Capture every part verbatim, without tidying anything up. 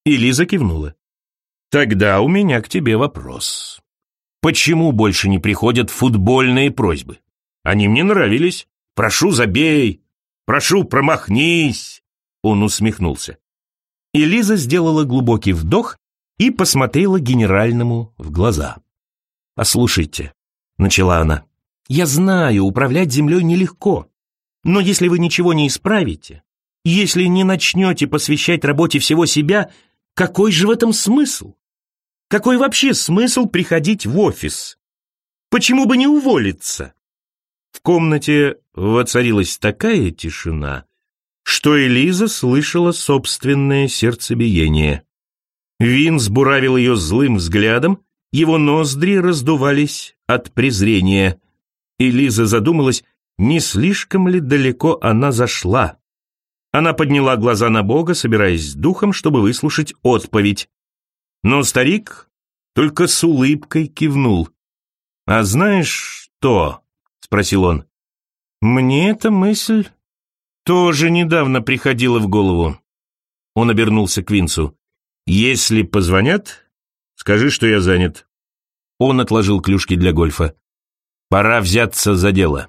И Лиза кивнула. «Тогда у меня к тебе вопрос. Почему больше не приходят футбольные просьбы? Они мне нравились. Прошу, забей. Прошу, промахнись». Он усмехнулся. И Лиза сделала глубокий вдох и посмотрела генеральному в глаза. «Послушайте», — начала она, — «я знаю, управлять землей нелегко. Но если вы ничего не исправите, если не начнете посвящать работе всего себя, какой же в этом смысл? Какой вообще смысл приходить в офис? Почему бы не уволиться?» В комнате воцарилась такая тишина, что Элиза слышала собственное сердцебиение. Винс буравил ее злым взглядом, его ноздри раздувались от презрения. Элиза задумалась, не слишком ли далеко она зашла. Она подняла глаза на Бога, собираясь с духом, чтобы выслушать отповедь. Но старик только с улыбкой кивнул. «А знаешь что?» — спросил он. «Мне эта мысль тоже недавно приходила в голову». Он обернулся к Винсу. «Если позвонят, скажи, что я занят». Он отложил клюшки для гольфа. «Пора взяться за дело».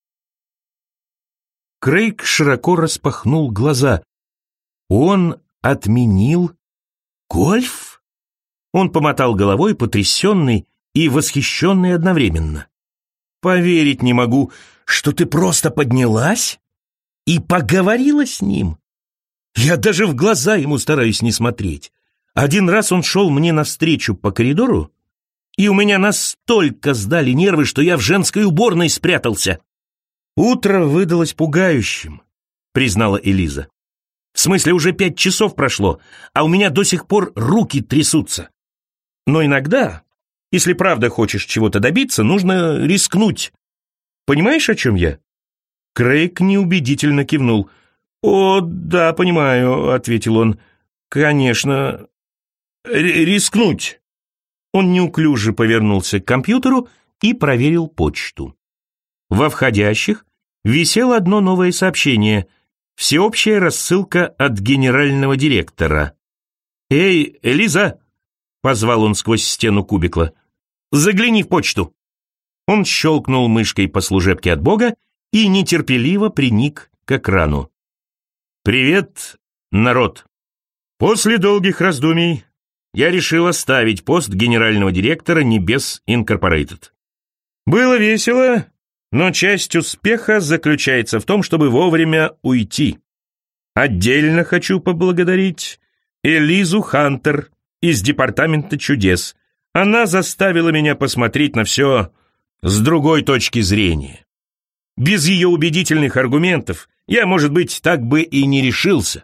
Крейг широко распахнул глаза. Он отменил гольф? Он помотал головой, потрясенный и восхищенный одновременно. «Поверить не могу, что ты просто поднялась и поговорила с ним. Я даже в глаза ему стараюсь не смотреть. Один раз он шел мне навстречу по коридору, и у меня настолько сдали нервы, что я в женской уборной спрятался». «Утро выдалось пугающим», — признала Элиза. «В смысле, уже пять часов прошло, а у меня до сих пор руки трясутся. Но иногда, если правда хочешь чего-то добиться, нужно рискнуть. Понимаешь, о чем я?» Крейг неубедительно кивнул. «О, да, понимаю», — ответил он. «Конечно, рискнуть». Он неуклюже повернулся к компьютеру и проверил почту. Во входящих висело одно новое сообщение. Всеобщая рассылка от генерального директора. «Эй, Элиза!» — позвал он сквозь стену кубикла. «Загляни в почту». Он щелкнул мышкой по служебке от Бога и нетерпеливо приник к экрану. «Привет, народ! После долгих раздумий я решил оставить пост генерального директора Небес Инкорпорейтед. Было весело, но часть успеха заключается в том, чтобы вовремя уйти. Отдельно хочу поблагодарить Элизу Хантер из Департамента чудес. Она заставила меня посмотреть на все с другой точки зрения. Без ее убедительных аргументов я, может быть, так бы и не решился.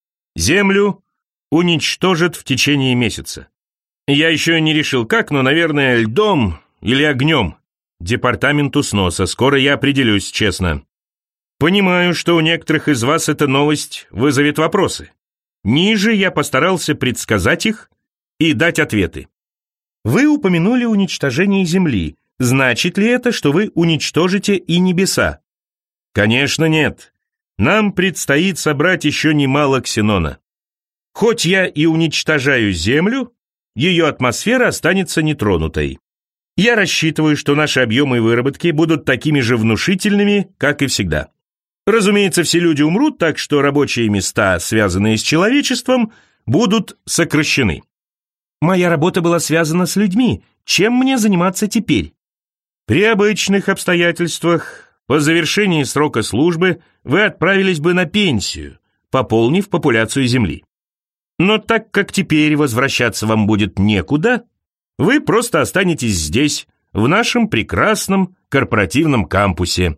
Землю уничтожат в течение месяца. Я еще не решил как, но, наверное, льдом или огнем. Департаменту сноса. Скоро я определюсь, честно. Понимаю, что у некоторых из вас эта новость вызовет вопросы. Ниже я постарался предсказать их и дать ответы. Вы упомянули уничтожение Земли. Значит ли это, что вы уничтожите и небеса? Конечно, нет. Нам предстоит собрать еще немало ксенона. Хоть я и уничтожаю Землю, ее атмосфера останется нетронутой. Я рассчитываю, что наши объемы выработки будут такими же внушительными, как и всегда. Разумеется, все люди умрут, так что рабочие места, связанные с человечеством, будут сокращены. Моя работа была связана с людьми. Чем мне заниматься теперь? При обычных обстоятельствах, по завершении срока службы, вы отправились бы на пенсию, пополнив популяцию Земли. Но так как теперь возвращаться вам будет некуда, вы просто останетесь здесь, в нашем прекрасном корпоративном кампусе.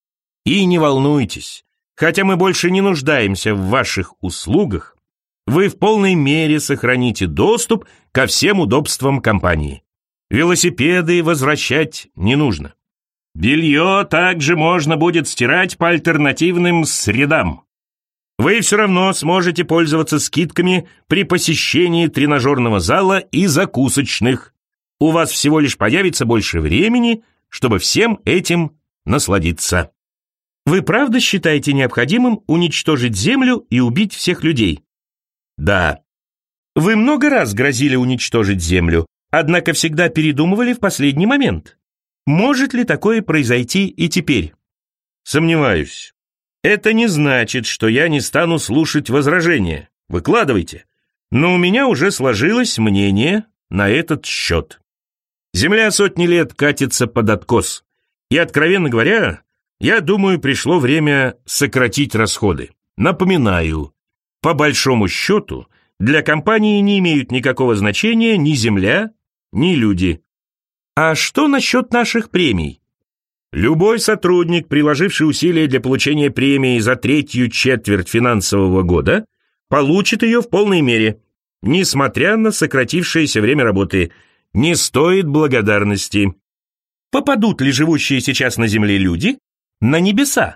И не волнуйтесь, хотя мы больше не нуждаемся в ваших услугах, вы в полной мере сохраните доступ ко всем удобствам компании. Велосипеды возвращать не нужно. Белье также можно будет стирать по альтернативным средам. Вы все равно сможете пользоваться скидками при посещении тренажерного зала и закусочных. У вас всего лишь появится больше времени, чтобы всем этим насладиться. Вы правда считаете необходимым уничтожить Землю и убить всех людей? Да. Вы много раз грозили уничтожить Землю, однако всегда передумывали в последний момент. Может ли такое произойти и теперь? Сомневаюсь. Это не значит, что я не стану слушать возражения. Выкладывайте. Но у меня уже сложилось мнение на этот счет. Земля сотни лет катится под откос. И, откровенно говоря, я думаю, пришло время сократить расходы. Напоминаю, по большому счету, для компании не имеют никакого значения ни земля, ни люди. А что насчет наших премий? Любой сотрудник, приложивший усилия для получения премии за третью четверть финансового года, получит ее в полной мере, несмотря на сократившееся время работы. Не стоит благодарности. Попадут ли живущие сейчас на Земле люди на небеса?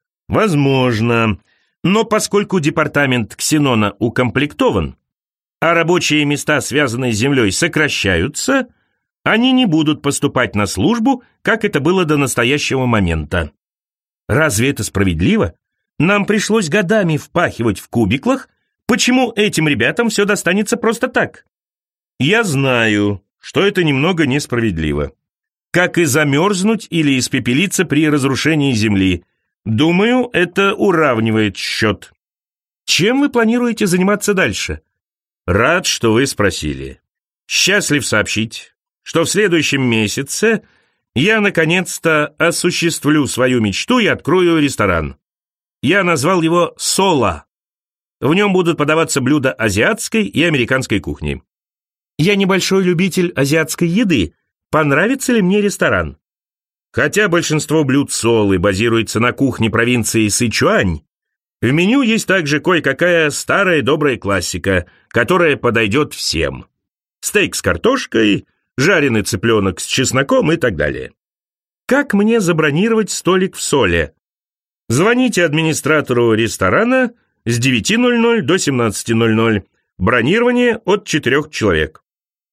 Возможно. Но поскольку департамент Ксенона укомплектован, а рабочие места, связанные с Землей, сокращаются, они не будут поступать на службу, как это было до настоящего момента. Разве это справедливо? Нам пришлось годами впахивать в кубиклах. Почему этим ребятам все достанется просто так? Я знаю, что это немного несправедливо. Как и замерзнуть или испепелиться при разрушении Земли. Думаю, это уравнивает счет. Чем вы планируете заниматься дальше? Рад, что вы спросили. Счастлив сообщить, что в следующем месяце я наконец-то осуществлю свою мечту и открою ресторан. Я назвал его «Соло». В нем будут подаваться блюда азиатской и американской кухни. Я небольшой любитель азиатской еды. Понравится ли мне ресторан? Хотя большинство блюд Солы базируется на кухне провинции Сычуань, в меню есть также кое-какая старая добрая классика, которая подойдет всем. Стейк с картошкой, жареный цыпленок с чесноком и так далее. Как мне забронировать столик в Соле? Звоните администратору ресторана с девяти ноль-ноль до семнадцати ноль-ноль. Бронирование от четырех человек.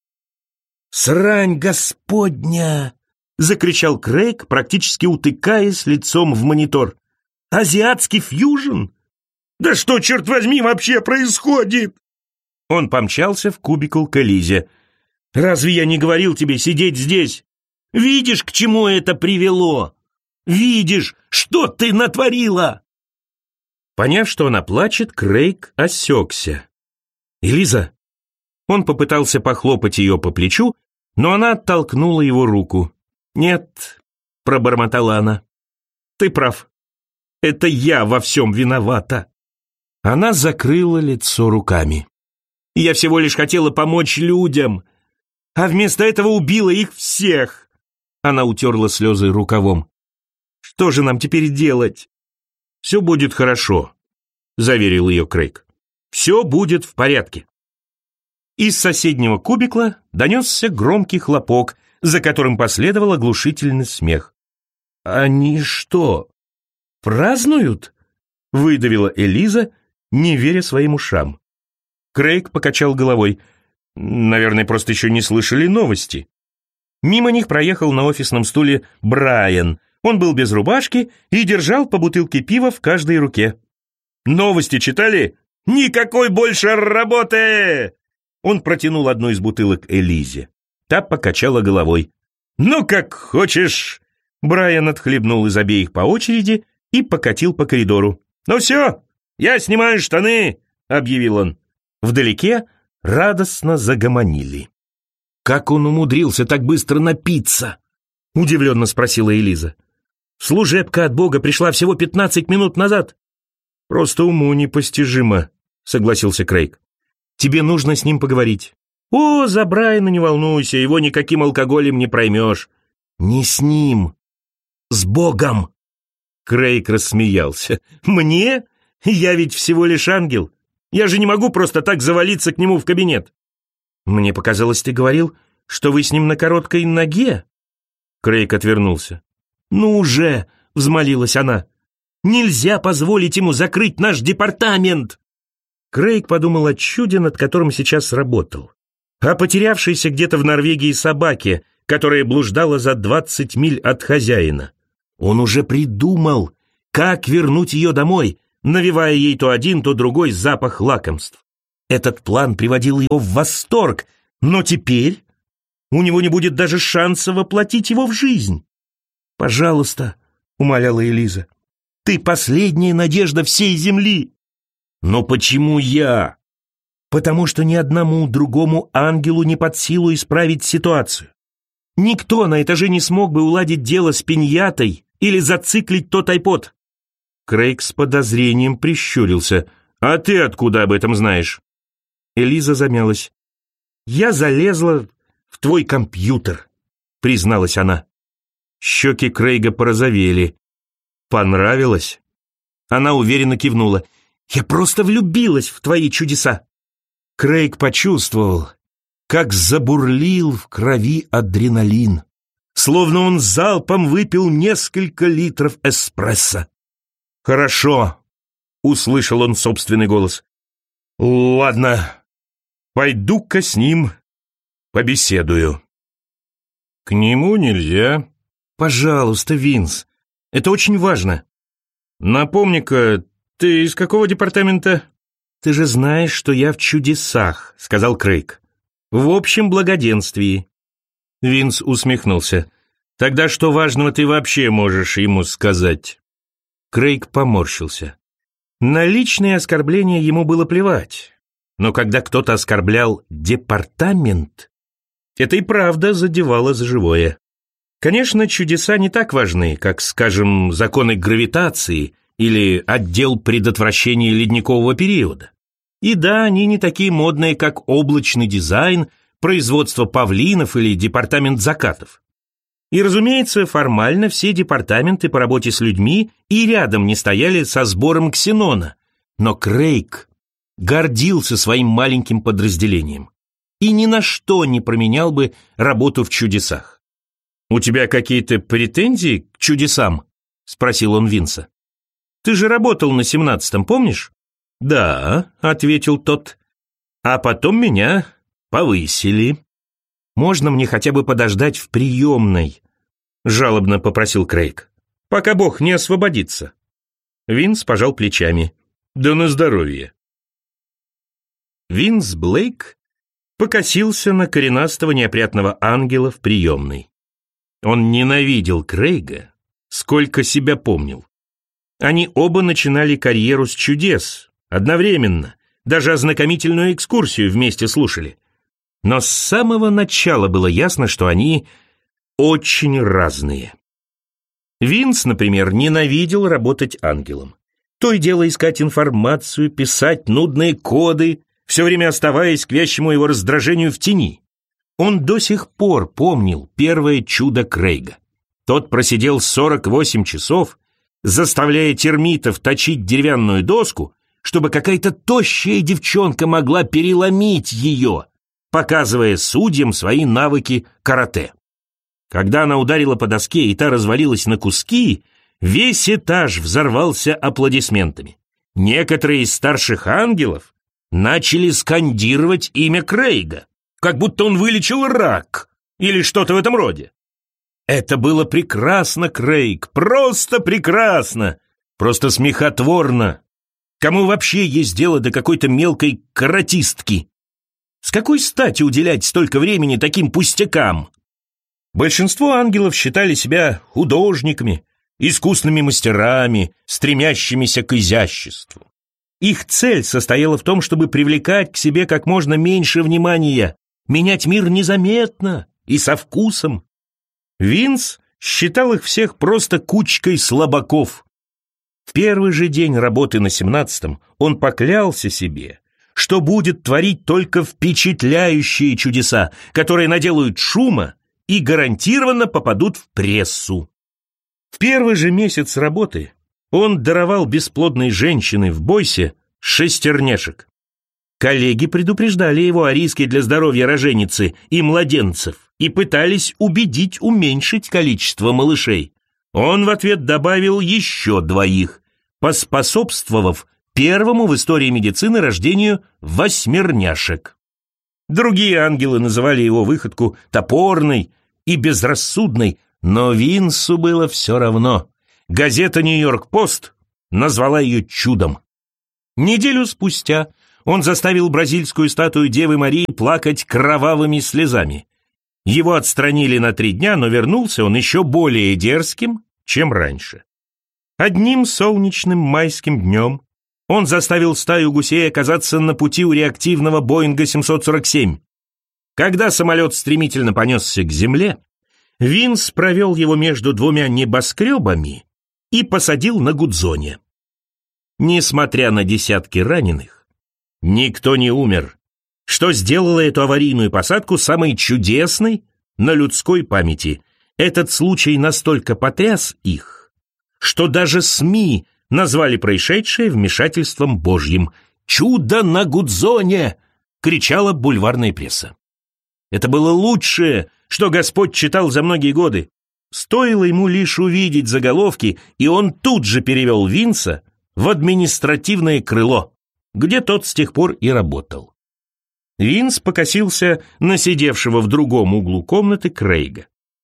«Срань господня!» — закричал Крейг, практически утыкаясь лицом в монитор. «Азиатский фьюжн? Да что, черт возьми, вообще происходит?» Он помчался в кубикл к Элизе. «Разве я не говорил тебе сидеть здесь? Видишь, к чему это привело? Видишь, что ты натворила?» Поняв, что она плачет, Крейг осекся. «Элиза!» Он попытался похлопать ее по плечу, но она оттолкнула его руку. «Нет», — пробормотала она, — «ты прав. Это я во всем виновата». Она закрыла лицо руками. «Я всего лишь хотела помочь людям, а вместо этого убила их всех». Она утерла слезы рукавом. «Что же нам теперь делать?» «Все будет хорошо», — заверил ее Крейг. «Все будет в порядке». Из соседнего кубикла донесся громкий хлопок, за которым последовал оглушительный смех. «Они что, празднуют?» — выдавила Элиза, не веря своим ушам. Крейг покачал головой. «Наверное, просто еще не слышали новости». Мимо них проехал на офисном стуле Брайан. Он был без рубашки и держал по бутылке пива в каждой руке. «Новости читали? Никакой больше работы!» Он протянул одну из бутылок Элизе. Та покачала головой. «Ну, как хочешь!» Брайан отхлебнул из обеих по очереди и покатил по коридору. «Ну все, я снимаю штаны!» — объявил он. Вдалеке радостно загомонили. «Как он умудрился так быстро напиться?» — удивленно спросила Элиза. «Служебка от Бога пришла всего пятнадцать минут назад». «Просто уму непостижимо», — согласился Крейг. «Тебе нужно с ним поговорить». «О, за Брайана не волнуйся, его никаким алкоголем не проймешь». «Не с ним, с Богом». Крейг рассмеялся. «Мне? Я ведь всего лишь ангел. Я же не могу просто так завалиться к нему в кабинет». «Мне показалось, ты говорил, что вы с ним на короткой ноге». Крейг отвернулся. «Ну уже!» — взмолилась она. «Нельзя позволить ему закрыть наш департамент!» Крейг подумал о чуде, над которым сейчас работал. О потерявшейся где-то в Норвегии собаке, которая блуждала за двадцать миль от хозяина. Он уже придумал, как вернуть ее домой, навевая ей то один, то другой запах лакомств. Этот план приводил его в восторг, но теперь у него не будет даже шанса воплотить его в жизнь. «Пожалуйста», — умоляла Элиза, — «ты последняя надежда всей земли». «Но почему я?» «Потому что ни одному другому ангелу не под силу исправить ситуацию. Никто на этаже не смог бы уладить дело с пиньятой или зациклить тот айпод». Крейг с подозрением прищурился. «А ты откуда об этом знаешь?» Элиза замялась. «Я залезла в твой компьютер», — призналась она. Щеки Крейга порозовели. «Понравилось?» Она уверенно кивнула. «Я просто влюбилась в твои чудеса». Крейг почувствовал, как забурлил в крови адреналин, словно он залпом выпил несколько литров эспрессо. «Хорошо», — услышал он собственный голос. «Ладно, пойду-ка с ним побеседую». «К нему нельзя». «Пожалуйста, Винс, это очень важно». «Напомни-ка, ты из какого департамента?» «Ты же знаешь, что я в чудесах», — сказал Крейг. «В общем благоденствии». Винс усмехнулся. «Тогда что важного ты вообще можешь ему сказать?» Крейг поморщился. На личные оскорбления ему было плевать. Но когда кто-то оскорблял департамент, это и правда задевало за живое. Конечно, чудеса не так важны, как, скажем, законы гравитации или отдел предотвращения ледникового периода. И да, они не такие модные, как облачный дизайн, производство павлинов или департамент закатов. И, разумеется, формально все департаменты по работе с людьми и рядом не стояли со сбором ксенона. Но Крейг гордился своим маленьким подразделением и ни на что не променял бы работу в чудесах. «У тебя какие-то претензии к чудесам?» — спросил он Винса. «Ты же работал на семнадцатом, помнишь?» «Да», — ответил тот. «А потом меня повысили». «Можно мне хотя бы подождать в приемной?» — жалобно попросил Крейг. «Пока Бог не освободится». Винс пожал плечами. «Да на здоровье». Винс Блейк покосился на коренастого неопрятного ангела в приемной. Он ненавидел Крейга, сколько себя помнил. Они оба начинали карьеру с чудес, одновременно, даже ознакомительную экскурсию вместе слушали. Но с самого начала было ясно, что они очень разные. Винс, например, ненавидел работать ангелом. То и дело искать информацию, писать нудные коды, все время оставаясь к вящему его раздражению в тени. Он до сих пор помнил первое чудо Крейга. Тот просидел сорок восемь часов, заставляя термитов точить деревянную доску, чтобы какая-то тощая девчонка могла переломить ее, показывая судьям свои навыки карате. Когда она ударила по доске и та развалилась на куски, весь этаж взорвался аплодисментами. Некоторые из старших ангелов начали скандировать имя Крейга, как будто он вылечил рак или что-то в этом роде. Это было прекрасно, Крейг, просто прекрасно, просто смехотворно. Кому вообще есть дело до какой-то мелкой каратистки? С какой стати уделять столько времени таким пустякам? Большинство ангелов считали себя художниками, искусными мастерами, стремящимися к изяществу. Их цель состояла в том, чтобы привлекать к себе как можно меньше внимания, менять мир незаметно и со вкусом. Винс считал их всех просто кучкой слабаков. В первый же день работы на семнадцатом он поклялся себе, что будет творить только впечатляющие чудеса, которые наделают шума и гарантированно попадут в прессу. В первый же месяц работы он даровал бесплодной женщине в Бойсе шестерняшек. Коллеги предупреждали его о риске для здоровья роженицы и младенцев и пытались убедить уменьшить количество малышей. Он в ответ добавил еще двоих, поспособствовав первому в истории медицины рождению восьмерняшек. Другие ангелы называли его выходку топорной и безрассудной, но Винсу было все равно. Газета «Нью-Йорк-Пост» назвала ее чудом. Неделю спустя он заставил бразильскую статую Девы Марии плакать кровавыми слезами. Его отстранили на три дня, но вернулся он еще более дерзким, чем раньше. Одним солнечным майским днем он заставил стаю гусей оказаться на пути у реактивного Боинга семьсот сорок семь. Когда самолет стремительно понесся к земле, Винс провел его между двумя небоскребами и посадил на Гудзоне. Несмотря на десятки раненых, никто не умер, что сделало эту аварийную посадку самой чудесной на людской памяти. Этот случай настолько потряс их, что даже СМИ назвали происшедшее вмешательством Божьим. «Чудо на Гудзоне!» — кричала бульварная пресса. Это было лучшее, что Господь читал за многие годы. Стоило ему лишь увидеть заголовки, и он тут же перевел Винса в административное крыло, где тот с тех пор и работал. Винс покосился на сидевшего в другом углу комнаты Крейга.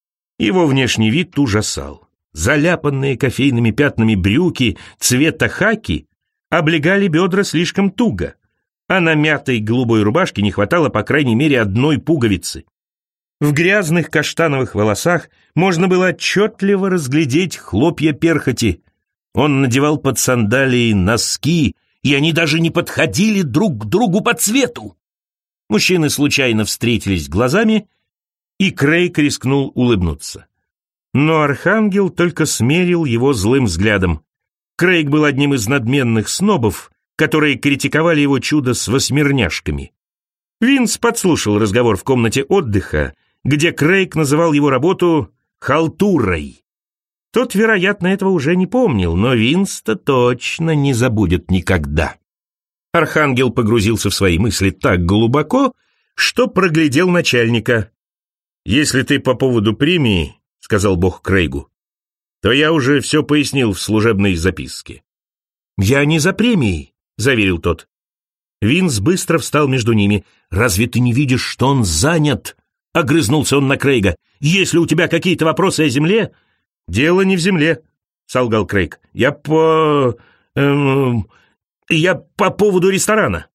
Его внешний вид ужасал. Заляпанные кофейными пятнами брюки цвета хаки облегали бедра слишком туго, а на мятой голубой рубашке не хватало по крайней мере одной пуговицы. В грязных каштановых волосах можно было отчетливо разглядеть хлопья перхоти. Он надевал под сандалии носки, и они даже не подходили друг к другу по цвету. Мужчины случайно встретились глазами, и Крейг рискнул улыбнуться. Но архангел только смерил его злым взглядом. Крейг был одним из надменных снобов, которые критиковали его чудо с восьмерняшками. Винс подслушал разговор в комнате отдыха, где Крейг называл его работу «халтурой». Тот, вероятно, этого уже не помнил, но Винс-то точно не забудет никогда. Архангел погрузился в свои мысли так глубоко, что проглядел начальника. «Если ты по поводу премии, — сказал Бог Крейгу, — то я уже все пояснил в служебной записке». «Я не за премией», — заверил тот. Винс быстро встал между ними. «Разве ты не видишь, что он занят?» — огрызнулся он на Крейга. «Если у тебя какие-то вопросы о земле...» «Дело не в земле», — солгал Крейг. «Я по... Эм, я по поводу ресторана».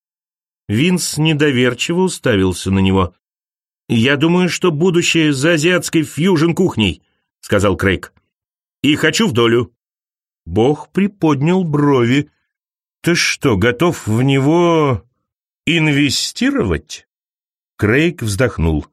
Винс недоверчиво уставился на него. «Я думаю, что будущее за азиатской фьюжн-кухней», — сказал Крейг. «И хочу в долю». Бог приподнял брови. «Ты что, готов в него инвестировать?» Крейг вздохнул.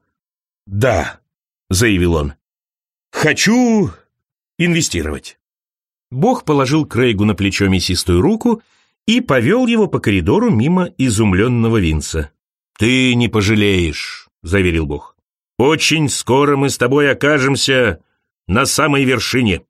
«Да», — заявил он, — «хочу инвестировать». Бог положил Крейгу на плечо мясистую руку и повел его по коридору мимо изумленного Винса. «Ты не пожалеешь», — заверил Бог. «Очень скоро мы с тобой окажемся на самой вершине».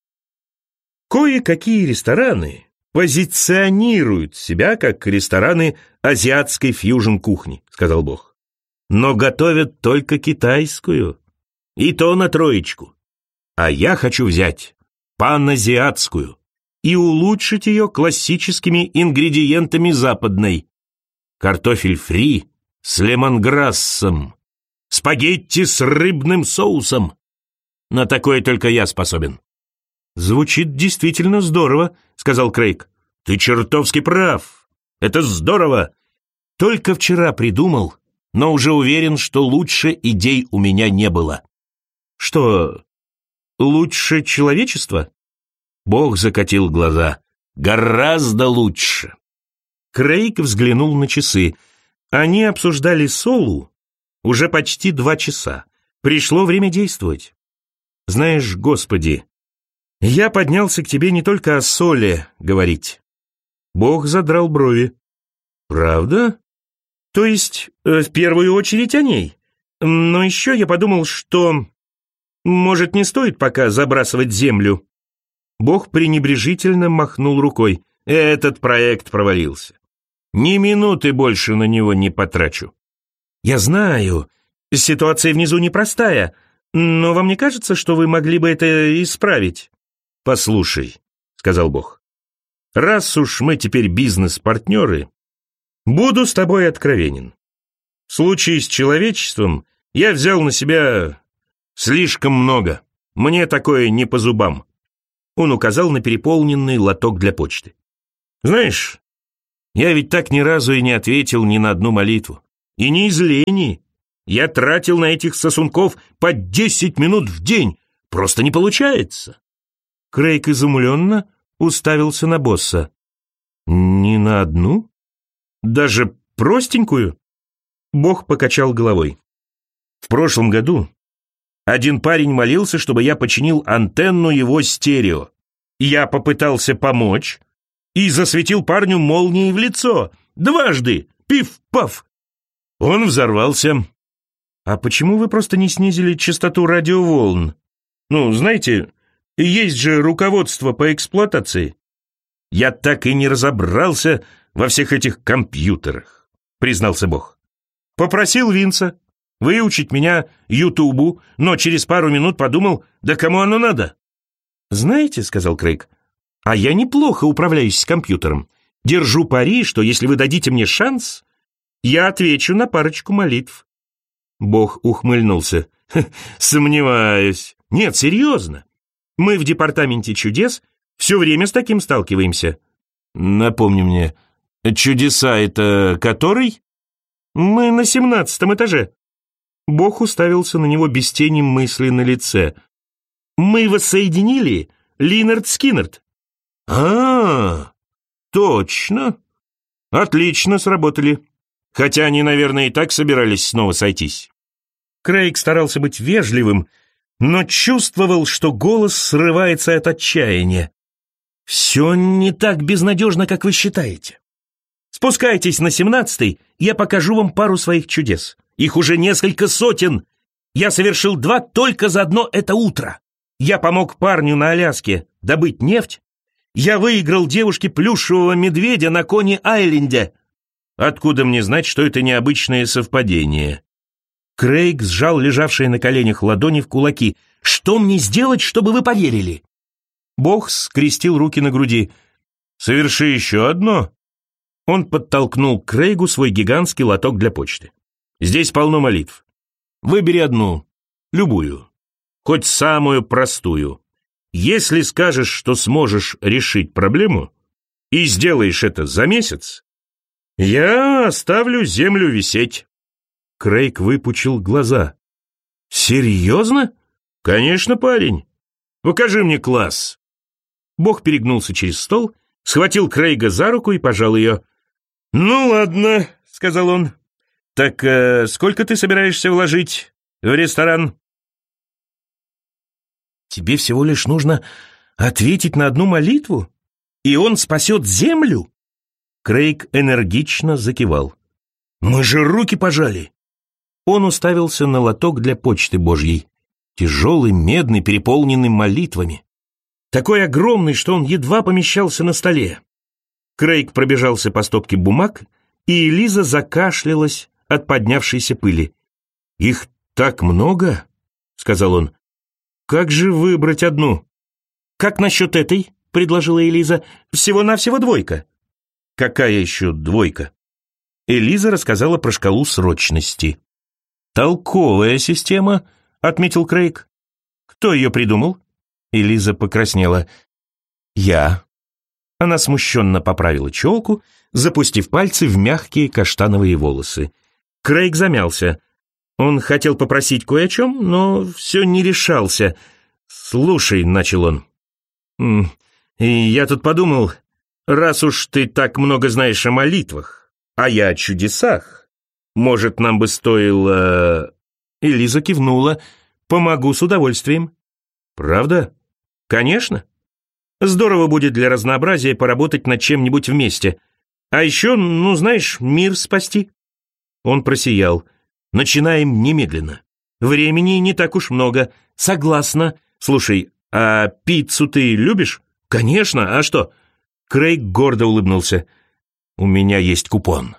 Кое-какие рестораны позиционируют себя как рестораны азиатской фьюжн-кухни, сказал Бог. Но готовят только китайскую, и то на троечку. А я хочу взять паназиатскую и улучшить ее классическими ингредиентами западной. Картофель фри с лемонграссом, спагетти с рыбным соусом. На такое только я способен. «Звучит действительно здорово», — сказал Крейг. «Ты чертовски прав. Это здорово. Только вчера придумал, но уже уверен, что лучше идей у меня не было». «Что, лучше человечества?» Бог закатил глаза. «Гораздо лучше». Крейг взглянул на часы. Они обсуждали Солу уже почти два часа. Пришло время действовать. «Знаешь, Господи, я поднялся к тебе не только о Соле говорить». Бог задрал брови. «Правда? То есть, э, в первую очередь о ней. Но еще я подумал, что, может, не стоит пока забрасывать землю». Бог пренебрежительно махнул рукой. «Этот проект провалился. Ни минуты больше на него не потрачу». «Я знаю, ситуация внизу непростая, но вам не кажется, что вы могли бы это исправить?» «Послушай», — сказал Бог, — «раз уж мы теперь бизнес-партнеры, буду с тобой откровенен. В случае с человечеством я взял на себя слишком много. Мне такое не по зубам». Он указал на переполненный лоток для почты. «Знаешь, Я ведь так ни разу и не ответил ни на одну молитву. И не из лени. Я тратил на этих сосунков по десять минут в день. Просто не получается. Крейг изумленно уставился на босса. Ни на одну? Даже простенькую? Бог покачал головой. В прошлом году один парень молился, чтобы я починил антенну его стерео. Я попытался помочь и засветил парню молнией в лицо. Дважды! Пиф-паф! Он взорвался. А почему вы просто не снизили частоту радиоволн? Ну, знаете, есть же руководство по эксплуатации. Я так и не разобрался во всех этих компьютерах, признался Бог. Попросил Винса выучить меня Ютубу, но через пару минут подумал, да кому оно надо? Знаете, сказал Крейг, а я неплохо управляюсь с компьютером. Держу пари, что если вы дадите мне шанс, я отвечу на парочку молитв. Бог ухмыльнулся. Сомневаюсь. Нет, серьезно. Мы в департаменте чудес все время с таким сталкиваемся. Напомни мне, чудеса это который? Мы на семнадцатом этаже. Бог уставился на него без тени мысли на лице. Мы воссоединили Линард Скиннерд. А, точно. Отлично сработали. Хотя они, наверное, и так собирались снова сойтись. Крейг старался быть вежливым, но чувствовал, что голос срывается от отчаяния. «Все не так безнадежно, как вы считаете. Спускайтесь на семнадцатый, я покажу вам пару своих чудес. Их уже несколько сотен. Я совершил два только за одно это утро. Я помог парню на Аляске добыть нефть. Я выиграл девушке плюшевого медведя на Кони-Айленде. Откуда мне знать, что это необычное совпадение?» Крейг сжал лежавшие на коленях ладони в кулаки. «Что мне сделать, чтобы вы поверили?» Бог скрестил руки на груди. «Соверши еще одно». Он подтолкнул к Крейгу свой гигантский лоток для почты. «Здесь полно молитв. Выбери одну, любую, хоть самую простую. Если скажешь, что сможешь решить проблему, и сделаешь это за месяц, я оставлю землю висеть». Крейг выпучил глаза. «Серьезно?» «Конечно, парень. Покажи мне класс». Бог перегнулся через стол, схватил Крейга за руку и пожал ее. «Ну ладно», — сказал он. «Так э, сколько ты собираешься вложить в ресторан?» «Тебе всего лишь нужно ответить на одну молитву, и он спасет землю?» Крейг энергично закивал. «Мы же руки пожали!» Он уставился на лоток для почты Божьей. Тяжелый, медный, переполненный молитвами. Такой огромный, что он едва помещался на столе. Крейг пробежался по стопке бумаг, и Элиза закашлялась от поднявшейся пыли. «Их так много?» — сказал он. «Как же выбрать одну?» «Как насчет этой?» — предложила Элиза. «Всего-навсего двойка». «Какая еще двойка?» Элиза рассказала про шкалу срочности. «Толковая система», — отметил Крейг. «Кто ее придумал?» Элиза покраснела. «Я». Она смущенно поправила челку, запустив пальцы в мягкие каштановые волосы. Крейг замялся. Он хотел попросить кое о чем, но все не решался. «Слушай», — начал он, — «я тут подумал, раз уж ты так много знаешь о молитвах, а я о чудесах, может, нам бы стоило...» Элиза кивнула. «Помогу с удовольствием». «Правда?» «Конечно. Здорово будет для разнообразия поработать над чем-нибудь вместе. А еще, ну, знаешь, мир спасти». Он просиял. «Начинаем немедленно. Времени не так уж много. Согласна. Слушай, а пиццу ты любишь?» «Конечно. А что?» Крейг гордо улыбнулся. «У меня есть купон».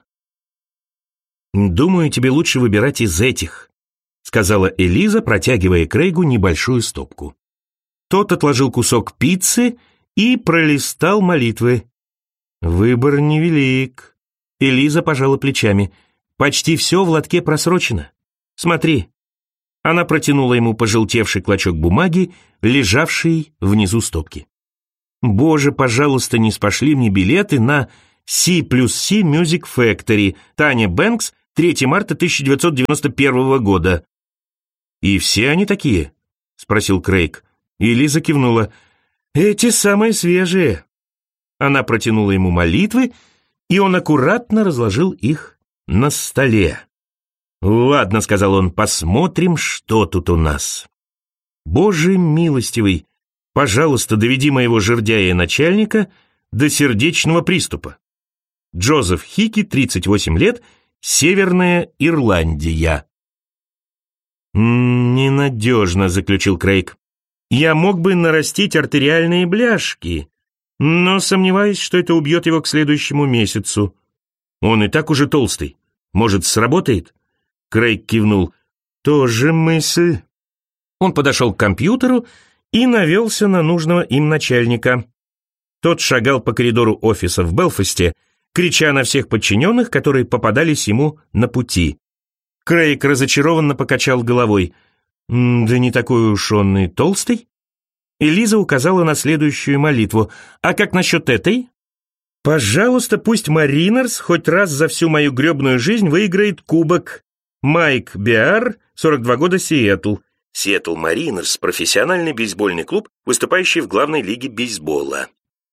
«Думаю, тебе лучше выбирать из этих», — сказала Элиза, протягивая Крейгу небольшую стопку. Тот отложил кусок пиццы и пролистал молитвы. «Выбор невелик». Элиза пожала плечами. «Почти все в лотке просрочено. Смотри». Она протянула ему пожелтевший клочок бумаги, лежавший внизу стопки. «Боже, пожалуйста, не спошли мне билеты на си плюс си Music Factory, Таня Бэнкс, третьего марта тысяча девятьсот девяносто первого года. «И все они такие?» — спросил Крейг. И Лиза кивнула. «Эти самые свежие». Она протянула ему молитвы, и он аккуратно разложил их на столе. «Ладно», — сказал он, — «посмотрим, что тут у нас». «Боже милостивый, пожалуйста, доведи моего жердяя начальника до сердечного приступа. Джозеф Хики, тридцать восемь лет, Северная Ирландия». «Ненадежно», — заключил Крейг. «Я мог бы нарастить артериальные бляшки, но сомневаюсь, что это убьет его к следующему месяцу. Он и так уже толстый. Может, сработает?» Крейг кивнул. «Тоже мысль». Он подошел к компьютеру и навелся на нужного им начальника. Тот шагал по коридору офиса в Белфасте, крича на всех подчиненных, которые попадались ему на пути. Крейг разочарованно покачал головой. «Да не такой уж он и толстый». И Лиза указала на следующую молитву. «А как насчет этой?» «Пожалуйста, пусть Маринерс хоть раз за всю мою гребную жизнь выиграет кубок. Майк Биар, сорок два года, Сиэтл». Сиэтл Маринерс — профессиональный бейсбольный клуб, выступающий в главной лиге бейсбола.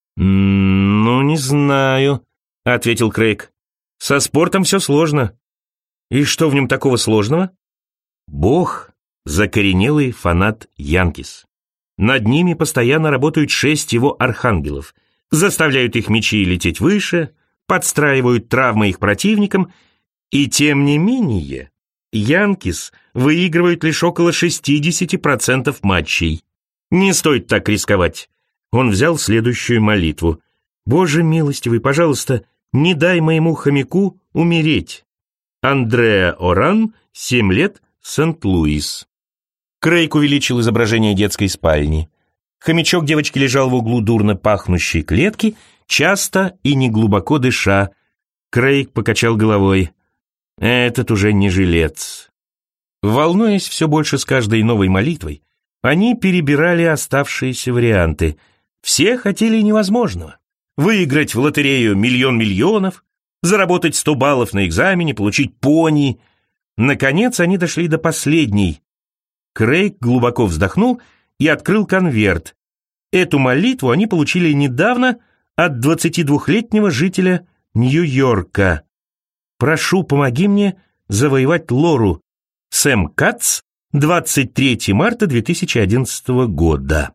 «Ну, не знаю», — ответил Крейг. «Со спортом все сложно». «И что в нем такого сложного?» «Бог — закоренелый фанат Янкис. Над ними постоянно работают шесть его архангелов, заставляют их мячи лететь выше, подстраивают травмы их противникам, и тем не менее Янкис выигрывают лишь около шестьдесят процентов матчей. Не стоит так рисковать». Он взял следующую молитву. «Боже милостивый, пожалуйста, не дай моему хомяку умереть. Андреа Оран, семь лет, Сент-Луис». Крейг увеличил изображение детской спальни. Хомячок девочки лежал в углу дурно пахнущей клетки, часто и неглубоко дыша. Крейг покачал головой. Этот уже не жилец. Волнуясь все больше с каждой новой молитвой, они перебирали оставшиеся варианты. Все хотели невозможного. Выиграть в лотерею миллион миллионов, заработать сто баллов на экзамене, получить пони. Наконец они дошли до последней. Крейг глубоко вздохнул и открыл конверт. Эту молитву они получили недавно от двадцатидвухлетнего жителя Нью-Йорка. «Прошу, помоги мне завоевать Лору. Сэм Кац, двадцать третьего марта две тысячи одиннадцатого года».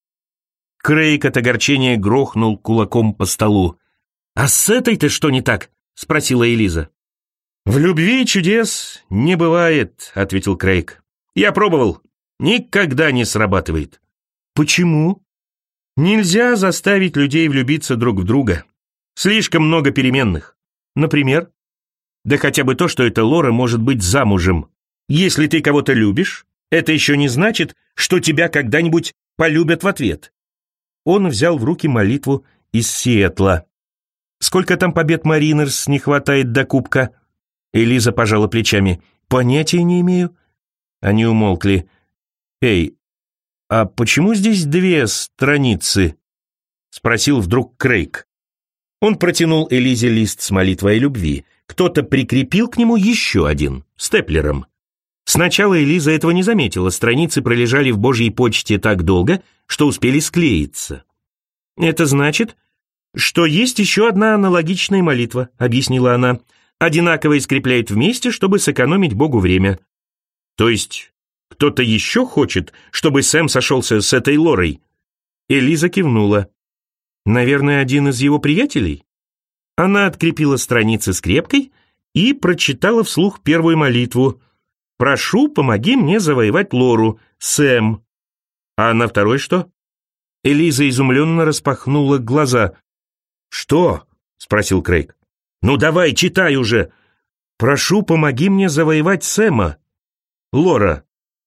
Крейг от огорчения грохнул кулаком по столу. «А с этой-то что не так?» — спросила Элиза. «В любви чудес не бывает», — ответил Крейг. «Я пробовал. Никогда не срабатывает». «Почему?» «Нельзя заставить людей влюбиться друг в друга. Слишком много переменных. Например?» «Да хотя бы то, что эта Лора может быть замужем. Если ты кого-то любишь, это еще не значит, что тебя когда-нибудь полюбят в ответ». Он взял в руки молитву из Сиэтла. «Сколько там побед Маринерс не хватает до кубка?» Элиза пожала плечами. «Понятия не имею». Они умолкли. «Эй, а почему здесь две страницы?» Спросил вдруг Крейг. Он протянул Элизе лист с молитвой о любви. Кто-то прикрепил к нему еще один, степлером. Сначала Элиза этого не заметила, страницы пролежали в Божьей почте так долго, что успели склеиться. «Это значит, что есть еще одна аналогичная молитва», — объяснила она. «Одинаково скрепляют вместе, чтобы сэкономить Богу время». «То есть кто-то еще хочет, чтобы Сэм сошелся с этой Лорой?» Элиза кивнула. «Наверное, один из его приятелей?» Она открепила страницы скрепкой и прочитала вслух первую молитву. «Прошу, помоги мне завоевать Лору, Сэм». «А на второй что?» Элиза изумленно распахнула глаза. «Что?» — спросил Крейг. «Ну давай, читай уже!» «Прошу, помоги мне завоевать Сэма, Лора».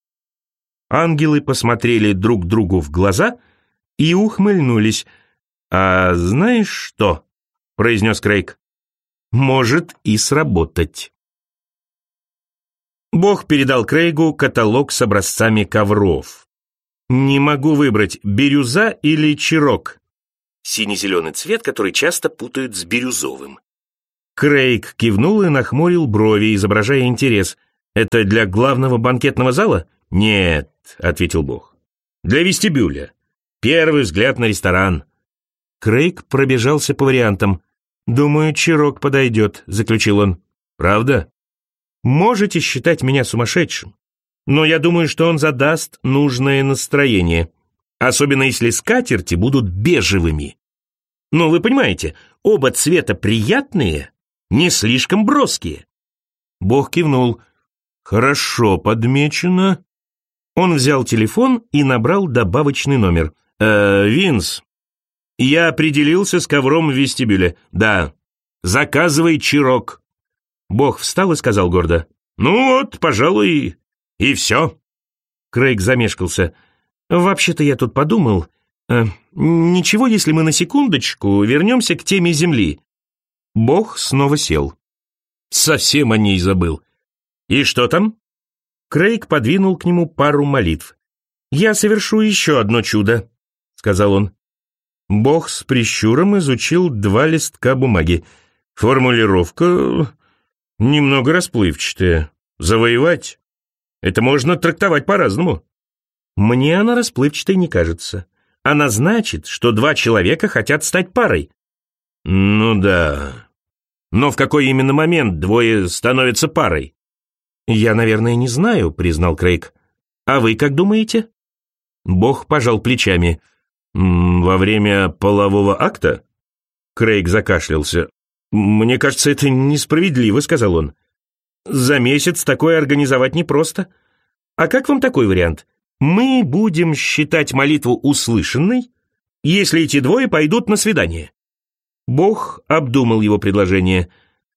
Ангелы посмотрели друг другу в глаза и ухмыльнулись. «А знаешь что?» — произнес Крейг. «Может и сработать». Бог передал Крейгу каталог с образцами ковров. «Не могу выбрать, бирюза или чирок». сине-зеленый цвет, который часто путают с бирюзовым. Крейг кивнул и нахмурил брови, изображая интерес. «Это для главного банкетного зала?» «Нет», — ответил Бог. «Для вестибюля. Первый взгляд на ресторан». Крейг пробежался по вариантам. «Думаю, Чирок подойдет», — заключил он. «Правда? Можете считать меня сумасшедшим, но я думаю, что он задаст нужное настроение, особенно если скатерти будут бежевыми. Ну, вы понимаете, оба цвета приятные, не слишком броские». Бог кивнул. «Хорошо подмечено». Он взял телефон и набрал добавочный номер. «Э, Винс, я определился с ковром в вестибюле. Да, заказывай Чирок». Бог встал и сказал гордо. «Ну вот, пожалуй, и все». Крейг замешкался. «Вообще-то я тут подумал. Э, ничего, если мы на секундочку вернемся к теме Земли». Бог снова сел. «Совсем о ней забыл. И что там?» Крейг подвинул к нему пару молитв. «Я совершу еще одно чудо», — сказал он. Бог с прищуром изучил два листка бумаги. Формулировка немного расплывчатая. Завоевать? Это можно трактовать по-разному. Мне она расплывчатой не кажется. Она значит, что два человека хотят стать парой. Ну да. Но в какой именно момент двое становятся парой? Я, наверное, не знаю, признал Крейг. А вы как думаете? Бог пожал плечами. Во время полового акта? Крейг закашлялся. «Мне кажется, это несправедливо», — сказал он. «За месяц такое организовать непросто. А как вам такой вариант? Мы будем считать молитву услышанной, если эти двое пойдут на свидание». Бог обдумал его предложение.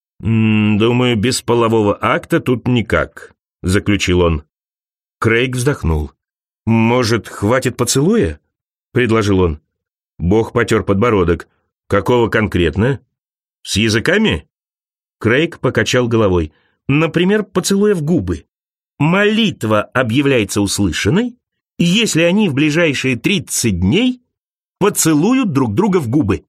«Думаю, без полового акта тут никак», — заключил он. Крейг вздохнул. «Может, хватит поцелуя?» — предложил он. Бог потер подбородок. «Какого конкретно? С языками?» Крейг покачал головой. «Например, поцелуя в губы. Молитва объявляется услышанной, если они в ближайшие тридцать дней поцелуют друг друга в губы».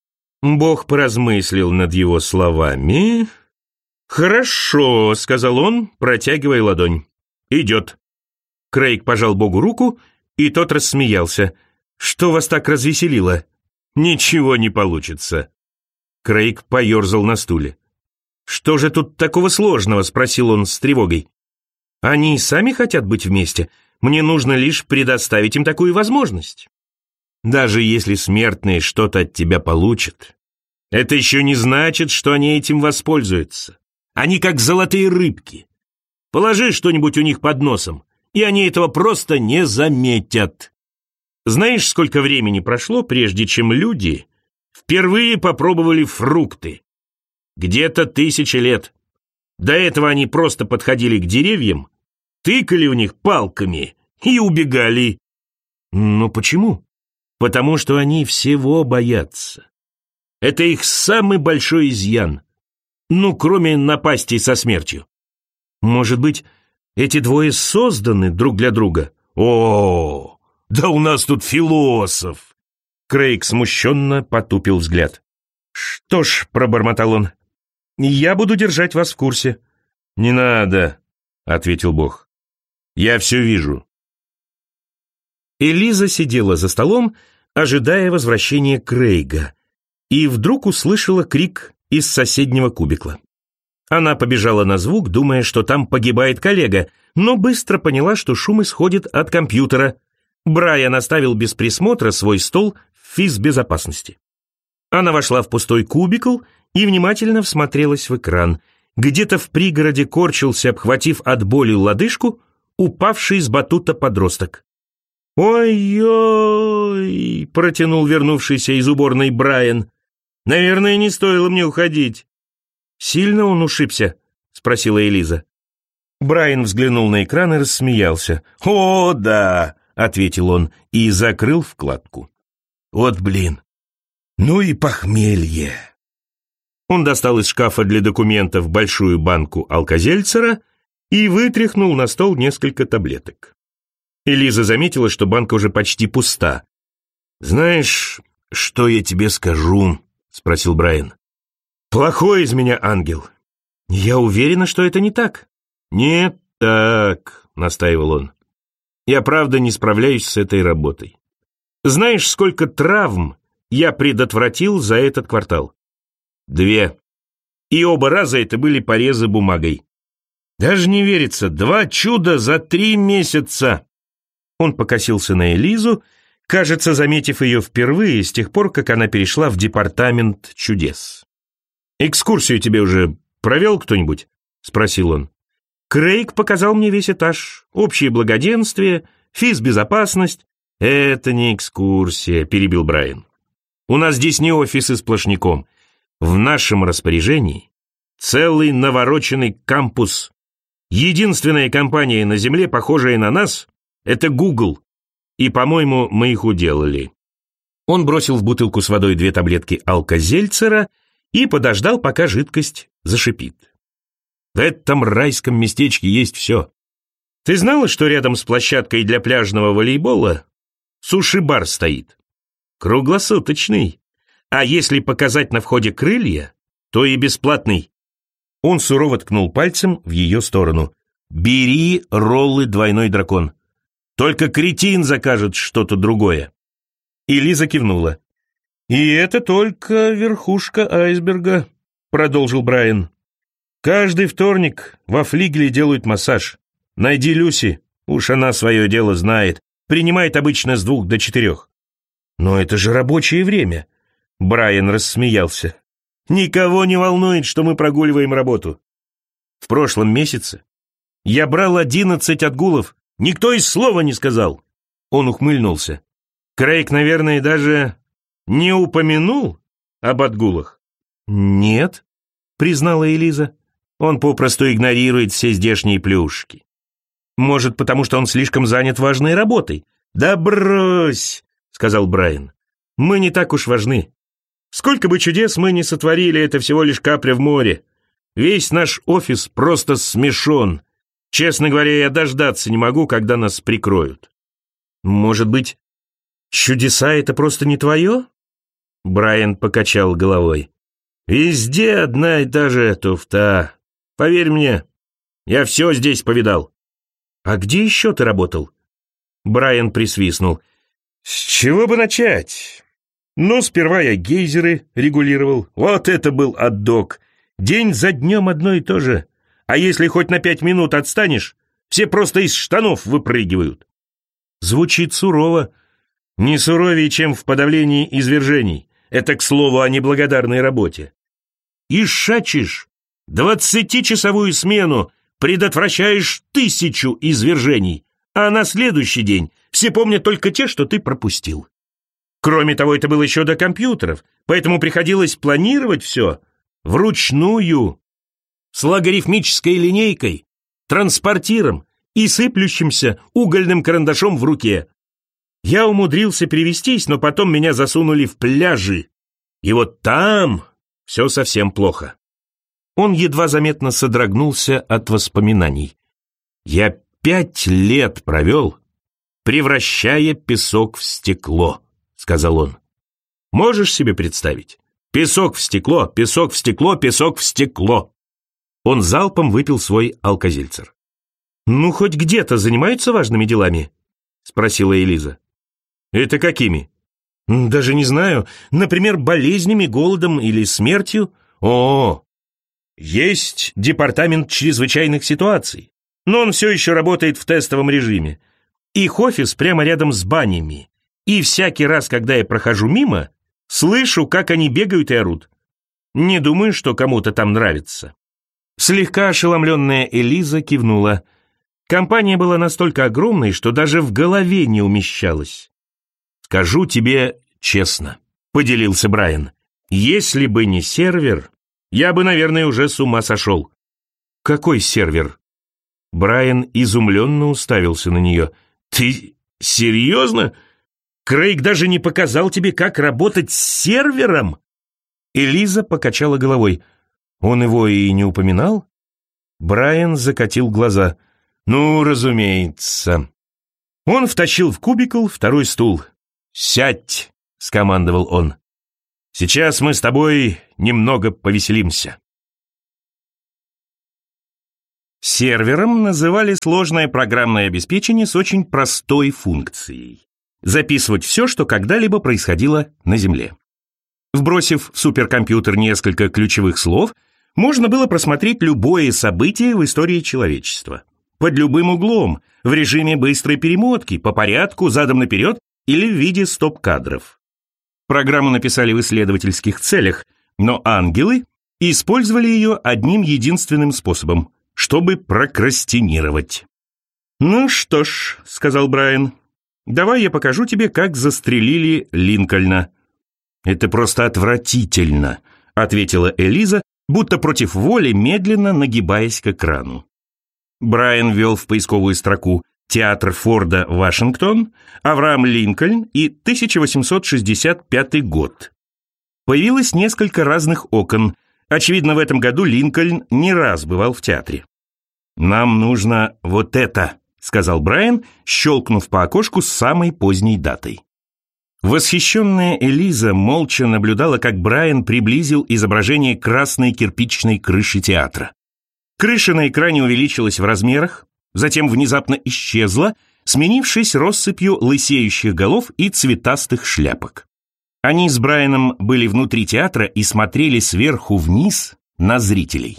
Бог поразмыслил над его словами. «Хорошо», — сказал он, протягивая ладонь. «Идет». Крейг пожал Богу руку, и тот рассмеялся. «Что вас так развеселило?» «Ничего не получится». Крейг поерзал на стуле. «Что же тут такого сложного?» — спросил он с тревогой. «Они сами хотят быть вместе. Мне нужно лишь предоставить им такую возможность. Даже если смертные что-то от тебя получат, это еще не значит, что они этим воспользуются. Они как золотые рыбки. Положи что-нибудь у них под носом, и они этого просто не заметят. Знаешь, сколько времени прошло, прежде чем люди впервые попробовали фрукты? Где-то тысячи лет. До этого они просто подходили к деревьям, тыкали в них палками и убегали. Но почему? Потому что они всего боятся. Это их самый большой изъян. Ну, кроме напастей со смертью. Может быть, эти двое созданы друг для друга? О, да у нас тут философ. Крейг смущенно потупил взгляд. «Что ж», — пробормотал он, — «я буду держать вас в курсе». «Не надо», — ответил Бог. «Я все вижу». Элиза сидела за столом, ожидая возвращения Крейга, и вдруг услышала крик из соседнего кубикла. Она побежала на звук, думая, что там погибает коллега, но быстро поняла, что шум исходит от компьютера. Брайан оставил без присмотра свой стол в физбезопасности. Она вошла в пустой кубикл и внимательно всмотрелась в экран. Где-то в пригороде корчился, обхватив от боли лодыжку, упавший с батута подросток. «Ой-ой!» — протянул вернувшийся из уборной Брайан. «Наверное, не стоило мне уходить». «Сильно он ушибся?» — спросила Элиза. Брайан взглянул на экран и рассмеялся. «О, да!» — ответил он и закрыл вкладку. «Вот блин! Ну и похмелье!» Он достал из шкафа для документов большую банку алкозельцера и вытряхнул на стол несколько таблеток. Элиза заметила, что банка уже почти пуста. «Знаешь, «Что я тебе скажу?» — спросил Брайан. «Плохой из меня ангел». «Я уверена, что это не так». «Не так», — настаивал он. «Я правда не справляюсь с этой работой. Знаешь, сколько травм я предотвратил за этот квартал?» «Две. И оба раза это были порезы бумагой. Даже не верится, два чуда за три месяца!» Он покосился на Элизу, кажется, заметив ее впервые с тех пор, как она перешла в департамент чудес. «Экскурсию тебе уже провел кто-нибудь?» — спросил он. «Крейг показал мне весь этаж, общее благоденствие, физбезопасность». «Это не экскурсия», — перебил Брайан. «У нас здесь не офисы сплошняком. В нашем распоряжении целый навороченный кампус. Единственная компания на Земле, похожая на нас, — это Google. И, по-моему, мы их уделали». Он бросил в бутылку с водой две таблетки алкозельцера и подождал, пока жидкость зашипит. В этом райском местечке есть все. Ты знала, что рядом с площадкой для пляжного волейбола суши-бар стоит? Круглосуточный. А если показать на входе крылья, то и бесплатный. Он сурово ткнул пальцем в ее сторону. «Бери роллы «Двойной дракон». Только кретин закажет что-то другое». И Лиза кивнула. «И это только верхушка айсберга», — продолжил Брайан. «Каждый вторник во флигеле делают массаж. Найди Люси, уж она свое дело знает. Принимает обычно с двух до четырех». «Но это же рабочее время», — Брайан рассмеялся. «Никого не волнует, что мы прогуливаем работу. В прошлом месяце я брал одиннадцать отгулов. Никто и слова не сказал». Он ухмыльнулся. «Крейг, наверное, даже не упомянул об отгулах?» «Нет», — признала Элиза. «Он попросту игнорирует все здешние плюшки. Может, потому что он слишком занят важной работой?» «Да брось», — сказал Брайан. «Мы не так уж важны. Сколько бы чудес мы ни сотворили, это всего лишь капля в море. Весь наш офис просто смешон. Честно говоря, я дождаться не могу, когда нас прикроют». «Может быть, чудеса — это просто не твое?» Брайан покачал головой. «Везде одна и та же туфта. Поверь мне, я все здесь повидал». «А где еще ты работал?» Брайан присвистнул. «С чего бы начать? Ну, сперва я гейзеры регулировал. Вот это был отдок. День за днем одно и то же. А если хоть на пять минут отстанешь, все просто из штанов выпрыгивают». Звучит сурово. Не суровее, чем в подавлении извержений. Это, к слову, о неблагодарной работе. И шачишь двадцатичасовую смену, предотвращаешь тысячу извержений, а на следующий день все помнят только те, что ты пропустил. Кроме того, это было еще до компьютеров, поэтому приходилось планировать все вручную, с логарифмической линейкой, транспортиром и сыплющимся угольным карандашом в руке. Я умудрился перевестись, но потом меня засунули в пляжи, и вот там все совсем плохо. Он едва заметно содрогнулся от воспоминаний. «Я пять лет провел, превращая песок в стекло», — сказал он. «Можешь себе представить? Песок в стекло, песок в стекло, песок в стекло». Он залпом выпил свой алкозельцер. «Ну, хоть где-то занимаются важными делами?» — спросила Элиза. «Это какими?» «Даже не знаю. Например, болезнями, голодом или смертью». «О, есть департамент чрезвычайных ситуаций, но он все еще работает в тестовом режиме. Их офис прямо рядом с банями, и всякий раз, когда я прохожу мимо, слышу, как они бегают и орут. Не думаю, что кому-то там нравится». Слегка ошеломленная Элиза кивнула. Компания была настолько огромной, что даже в голове не умещалась. «Скажу тебе честно», — поделился Брайан, «если бы не сервер, я бы, наверное, уже с ума сошел». «Какой сервер?» Брайан изумленно уставился на нее. «Ты серьезно? Крейг даже не показал тебе, как работать с сервером?» Элиза покачала головой. «Он его и не упоминал?» Брайан закатил глаза. «Ну, разумеется». Он втащил в кубикл второй стул. «Сядь», скомандовал он. «Сейчас мы с тобой немного повеселимся». Сервером называли сложное программное обеспечение с очень простой функцией – записывать все, что когда-либо происходило на Земле. Вбросив в суперкомпьютер несколько ключевых слов, можно было просмотреть любое событие в истории человечества. Под любым углом, в режиме быстрой перемотки, по порядку, задом наперед или в виде стоп-кадров. Программу написали в исследовательских целях, но ангелы использовали ее одним единственным способом – чтобы прокрастинировать. «Ну что ж», — сказал Брайан, — «давай я покажу тебе, как застрелили Линкольна». «Это просто отвратительно», — ответила Элиза, будто против воли, медленно нагибаясь к экрану. Брайан ввел в поисковую строку «Театр Форда, Вашингтон», «Авраам Линкольн» и тысяча восемьсот шестьдесят пятый год. Появилось несколько разных окон. Очевидно, в этом году Линкольн не раз бывал в театре. «Нам нужно вот это», — сказал Брайан, щелкнув по окошку с самой поздней датой. Восхищенная Элиза молча наблюдала, как Брайан приблизил изображение красной кирпичной крыши театра. Крыша на экране увеличилась в размерах, затем внезапно исчезла, сменившись россыпью лысеющих голов и цветастых шляпок. Они с Брайаном были внутри театра и смотрели сверху вниз на зрителей.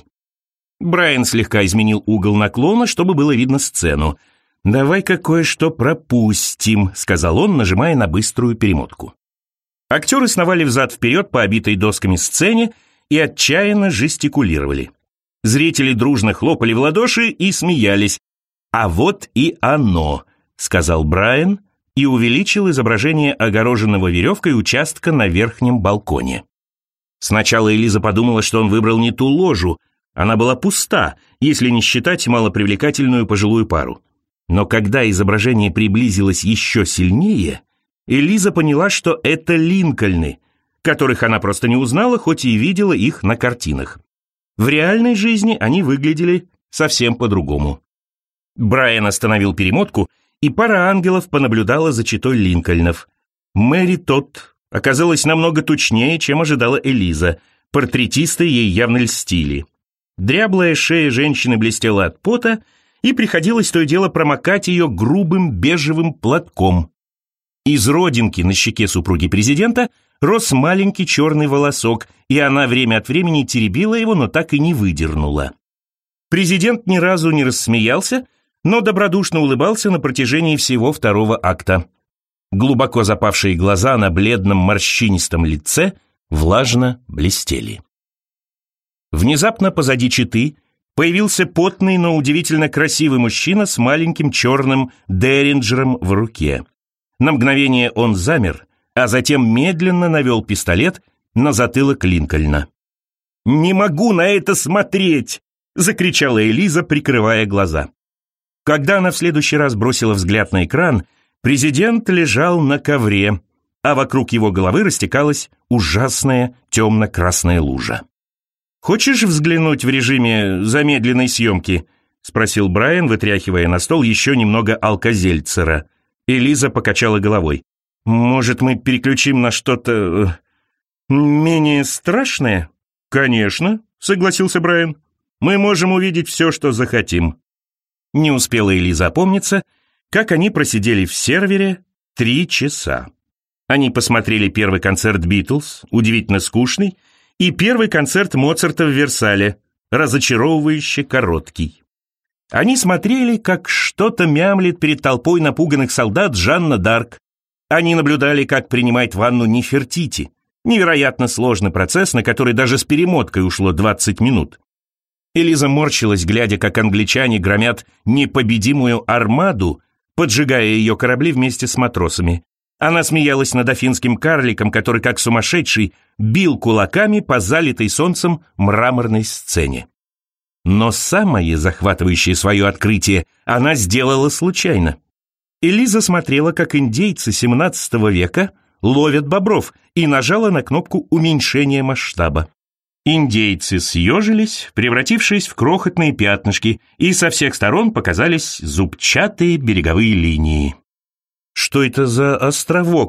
Брайан слегка изменил угол наклона, чтобы было видно сцену. «Давай-ка кое-что пропустим», — сказал он, нажимая на быструю перемотку. Актеры сновали взад-вперед по обитой досками сцене и отчаянно жестикулировали. Зрители дружно хлопали в ладоши и смеялись. «А вот и оно», — сказал Брайан и увеличил изображение огороженного веревкой участка на верхнем балконе. Сначала Элиза подумала, что он выбрал не ту ложу. Она была пуста, если не считать малопривлекательную пожилую пару. Но когда изображение приблизилось еще сильнее, Элиза поняла, что это Линкольны, которых она просто не узнала, хоть и видела их на картинах. В реальной жизни они выглядели совсем по-другому. Брайан остановил перемотку, и пара ангелов понаблюдала за читой Линкольнов. Мэри Тодд оказалась намного тучнее, чем ожидала Элиза. Портретисты ей явно льстили. Дряблая шея женщины блестела от пота, и приходилось то и дело промокать ее грубым бежевым платком. Из родинки на щеке супруги президента рос маленький черный волосок, и она время от времени теребила его, но так и не выдернула. Президент ни разу не рассмеялся, но добродушно улыбался на протяжении всего второго акта. Глубоко запавшие глаза на бледном морщинистом лице влажно блестели. Внезапно позади четы появился потный, но удивительно красивый мужчина с маленьким черным деринджером в руке. На мгновение он замер, а затем медленно навел пистолет на затылок Линкольна. «Не могу на это смотреть!» — закричала Элиза, прикрывая глаза. Когда она в следующий раз бросила взгляд на экран, президент лежал на ковре, а вокруг его головы растекалась ужасная темно-красная лужа. «Хочешь взглянуть в режиме замедленной съемки?» — спросил Брайан, вытряхивая на стол еще немного алкозельцера. Элиза покачала головой. «Может, мы переключим на что-то менее страшное?» «Конечно», — согласился Брайан. «Мы можем увидеть все, что захотим». Не успела Элиза опомниться, как они просидели в сервере три часа. Они посмотрели первый концерт «Битлз», удивительно скучный, и первый концерт Моцарта в Версале, разочаровывающе короткий. Они смотрели, как что-то мямлит перед толпой напуганных солдат Жанна д'Арк. Они наблюдали, как принимает ванну Нефертити. Невероятно сложный процесс, на который даже с перемоткой ушло двадцать минут. Элиза морщилась, глядя, как англичане громят непобедимую армаду, поджигая ее корабли вместе с матросами. Она смеялась над афинским карликом, который, как сумасшедший, бил кулаками по залитой солнцем мраморной сцене. Но самое захватывающее свое открытие она сделала случайно. Элиза смотрела, как индейцы семнадцатого века ловят бобров, и нажала на кнопку уменьшения масштаба. Индейцы съежились, превратившись в крохотные пятнышки, и со всех сторон показались зубчатые береговые линии. «Что это за островок?» —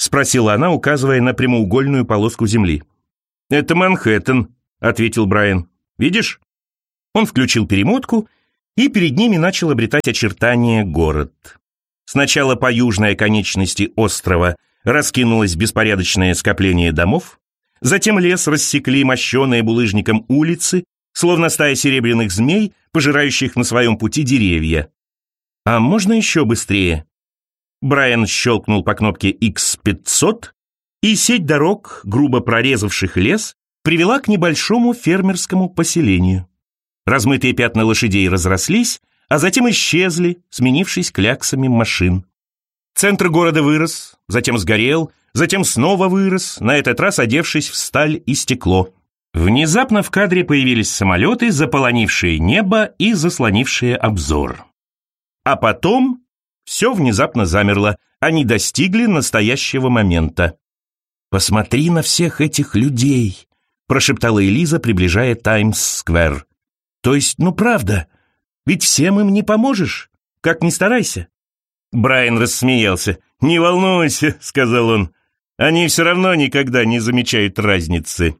спросила она, указывая на прямоугольную полоску земли. «Это Манхэттен», — ответил Брайан. «Видишь?» Он включил перемотку, и перед ними начал обретать очертания город. Сначала по южной оконечности острова раскинулось беспорядочное скопление домов, затем лес рассекли мощеные булыжником улицы, словно стая серебряных змей, пожирающих на своем пути деревья. «А можно еще быстрее?» Брайан щелкнул по кнопке икс пятьсот, и сеть дорог, грубо прорезавших лес, привела к небольшому фермерскому поселению. Размытые пятна лошадей разрослись, а затем исчезли, сменившись кляксами машин. Центр города вырос, затем сгорел, затем снова вырос, на этот раз одевшись в сталь и стекло. Внезапно в кадре появились самолеты, заполонившие небо и заслонившие обзор. А потом все внезапно замерло, они достигли настоящего момента. «Посмотри на всех этих людей», — прошептала Элиза, приближая Таймс-сквер. «То есть, ну правда, ведь всем им не поможешь, как ни старайся». Брайан рассмеялся. «Не волнуйся», — сказал он, — «они все равно никогда не замечают разницы».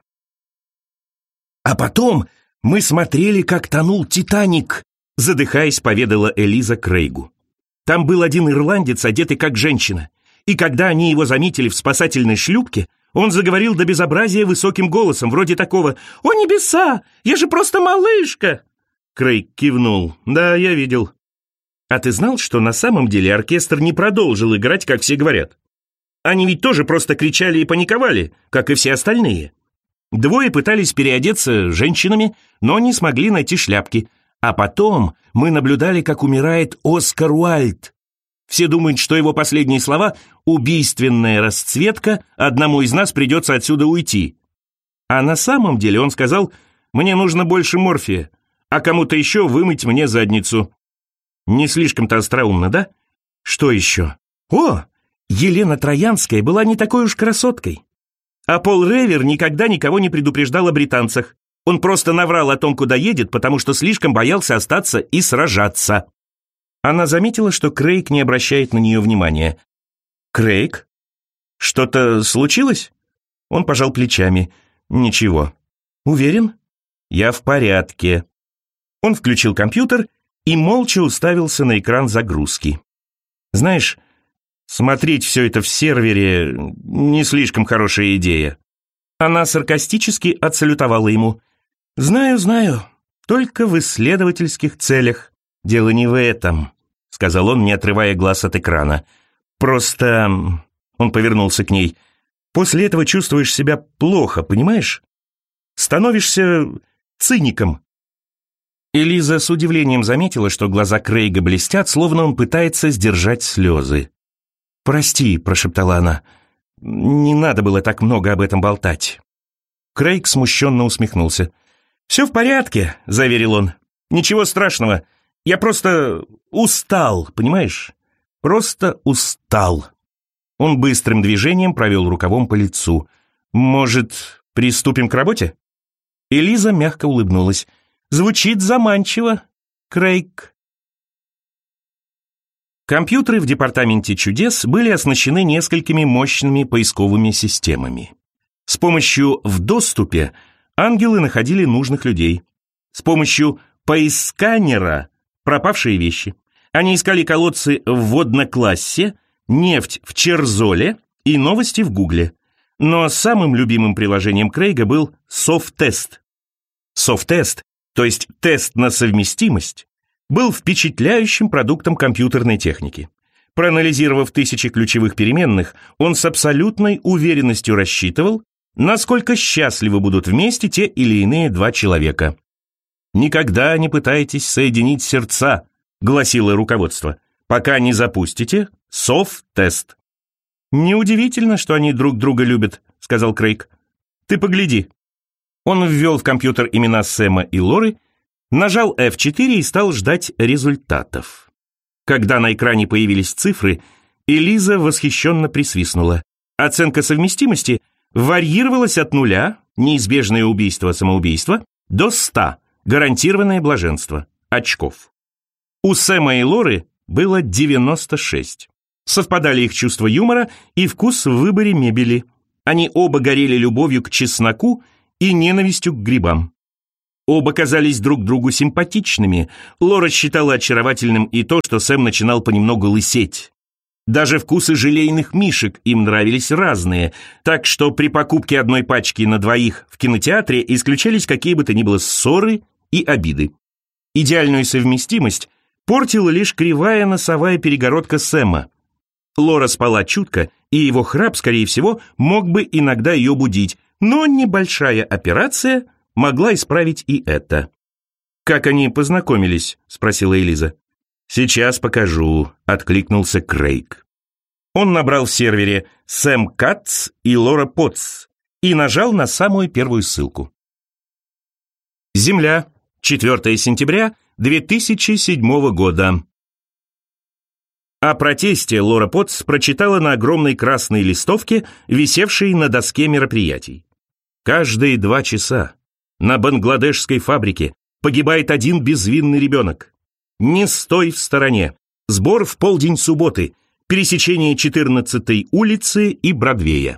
«А потом мы смотрели, как тонул «Титаник», — задыхаясь, поведала Элиза Крейгу. «Там был один ирландец, одетый как женщина, и когда они его заметили в спасательной шлюпке, он заговорил до безобразия высоким голосом, вроде такого: «О небеса, я же просто малышка!» Крейг кивнул. «Да, я видел». «А ты знал, что на самом деле оркестр не продолжил играть, как все говорят? Они ведь тоже просто кричали и паниковали, как и все остальные. Двое пытались переодеться женщинами, но не смогли найти шляпки. А потом мы наблюдали, как умирает Оскар Уайльд. Все думают, что его последние слова — убийственная расцветка, одному из нас придется отсюда уйти. А на самом деле он сказал: «Мне нужно больше морфия, а кому-то еще вымыть мне задницу». Не слишком-то остроумно, да? Что еще? О, Елена Троянская была не такой уж красоткой. А Пол Ревер никогда никого не предупреждал о британцах. Он просто наврал о том, куда едет, потому что слишком боялся остаться и сражаться. Она заметила, что Крейг не обращает на нее внимания. «Крейг? Что-то случилось?» Он пожал плечами. «Ничего». «Уверен?» «Я в порядке». Он включил компьютер и молча уставился на экран загрузки. «Знаешь, смотреть все это в сервере не слишком хорошая идея». Она саркастически отсалютовала ему. «Знаю, знаю, только в исследовательских целях. Дело не в этом», — сказал он, не отрывая глаз от экрана. «Просто...» — он повернулся к ней. «После этого чувствуешь себя плохо, понимаешь? Становишься циником». Элиза с удивлением заметила, что глаза Крейга блестят, словно он пытается сдержать слезы. «Прости», — прошептала она, — «не надо было так много об этом болтать». Крейг смущенно усмехнулся. «Все в порядке», — заверил он. «Ничего страшного. Я просто устал, понимаешь? Просто устал». Он быстрым движением провел рукавом по лицу. «Может, приступим к работе?» Элиза мягко улыбнулась. «Звучит заманчиво, Крейг». Компьютеры в департаменте чудес были оснащены несколькими мощными поисковыми системами. С помощью «в доступе» ангелы находили нужных людей. С помощью поисканера — пропавшие вещи. Они искали колодцы в водноклассе, нефть в Черзоле и новости в Гугле. Но самым любимым приложением Крейга был Софтест. Софтест, то есть тест на совместимость, был впечатляющим продуктом компьютерной техники. Проанализировав тысячи ключевых переменных, он с абсолютной уверенностью рассчитывал, насколько счастливы будут вместе те или иные два человека. «Никогда не пытайтесь соединить сердца», — гласило руководство, «пока не запустите софт-тест». «Неудивительно, что они друг друга любят», — сказал Крейг. «Ты погляди». Он ввел в компьютер имена Сэма и Лоры, нажал эф четыре и стал ждать результатов. Когда на экране появились цифры, Элиза восхищенно присвистнула. Оценка совместимости варьировалась от нуля, неизбежное убийство-самоубийство, до ста, гарантированное блаженство, очков. У Сэма и Лоры было девяносто шесть. Совпадали их чувство юмора и вкус в выборе мебели. Они оба горели любовью к чесноку и ненавистью к грибам. Оба казались друг другу симпатичными. Лора считала очаровательным и то, что Сэм начинал понемногу лысеть. Даже вкусы желейных мишек им нравились разные, так что при покупке одной пачки на двоих в кинотеатре исключались какие бы то ни было ссоры и обиды. Идеальную совместимость портила лишь кривая носовая перегородка Сэма. Лора спала чутко, и его храп, скорее всего, мог бы иногда ее будить, но небольшая операция могла исправить и это. «Как они познакомились?» — спросила Элиза. «Сейчас покажу», — откликнулся Крейг. Он набрал в сервере «Сэм Катц» и «Лора Потц» и нажал на самую первую ссылку. Земля, четвёртое сентября две тысячи седьмого года. О протесте Лора Потц прочитала на огромной красной листовке, висевшей на доске мероприятий. Каждые два часа на бангладешской фабрике погибает один безвинный ребенок. Не стой в стороне. Сбор в полдень субботы. Пересечение четырнадцатой улицы и Бродвея.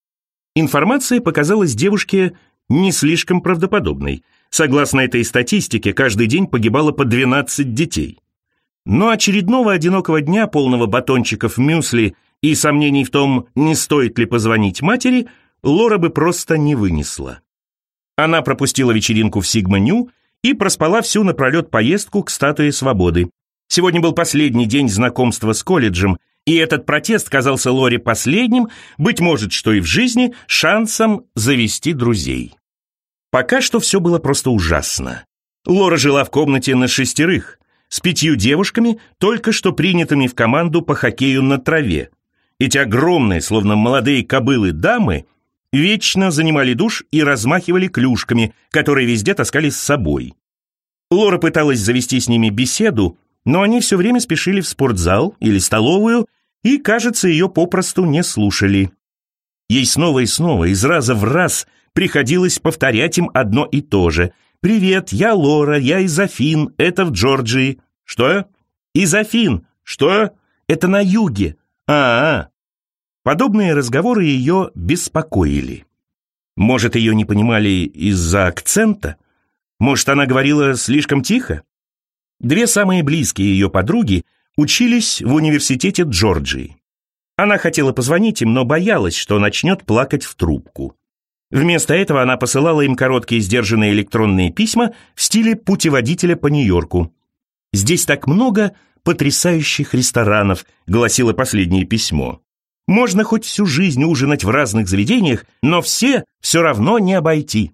Информация показалась девушке не слишком правдоподобной. Согласно этой статистике, каждый день погибало по двенадцать детей. Но очередного одинокого дня, полного батончиков мюсли и сомнений в том, не стоит ли позвонить матери, Лора бы просто не вынесла. Она пропустила вечеринку в Сигма-Ню и проспала всю напролет поездку к Статуе Свободы. Сегодня был последний день знакомства с колледжем, и этот протест казался Лоре последним, быть может, что и в жизни, шансом завести друзей. Пока что все было просто ужасно. Лора жила в комнате на шестерых, с пятью девушками, только что принятыми в команду по хоккею на траве. Эти огромные, словно молодые кобылы дамы, вечно занимали душ и размахивали клюшками, которые везде таскали с собой. Лора пыталась завести с ними беседу, но они все время спешили в спортзал или столовую и, кажется, ее попросту не слушали. Ей снова и снова, из раза в раз, приходилось повторять им одно и то же. «Привет, я Лора, я из Афин, это в Джорджии». «Что?» «Из Афин». «Что?» «Это на юге». «А-а». Подобные разговоры ее беспокоили. Может, ее не понимали из-за акцента? Может, она говорила слишком тихо? Две самые близкие ее подруги учились в университете Джорджии. Она хотела позвонить им, но боялась, что начнет плакать в трубку. Вместо этого она посылала им короткие сдержанные электронные письма в стиле путеводителя по Нью-Йорку. «Здесь так много потрясающих ресторанов», — гласило последнее письмо. «Можно хоть всю жизнь ужинать в разных заведениях, но все все равно не обойти».